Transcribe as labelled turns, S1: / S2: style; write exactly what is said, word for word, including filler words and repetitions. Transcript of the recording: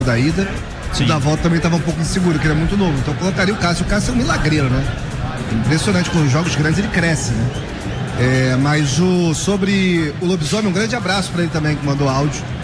S1: da ida.
S2: Sim.
S1: O da volta também estava um pouco inseguro, que ele é muito novo. Então colocaria o Cássio. O Cássio é um milagreiro, né? Impressionante, com os jogos grandes ele cresce, né? É, mas o, sobre o Lobisomem, um grande abraço para ele também, que mandou áudio.